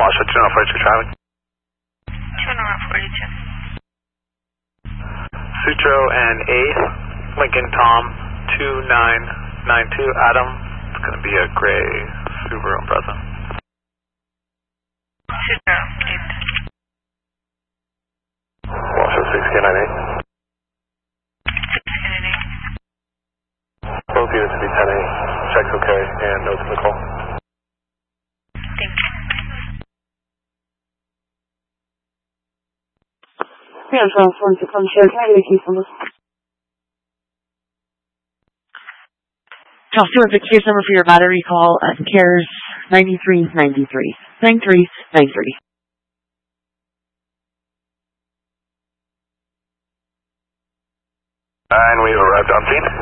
Washoe 242 traffic. 242. Sutro and 8th, Lincoln Tom 2992, Adam. It's going to be a gray Subaru Impreza. Sutro 8th. Washoe 6K98. 6K98. Both units to be 10A. Check's okay and notes in the call. Thank you. Yeah, I'm trying to come share. Can I get a case number? I'll do a case number for your battery call at CARES 9393. 9393. And we arrived on scene.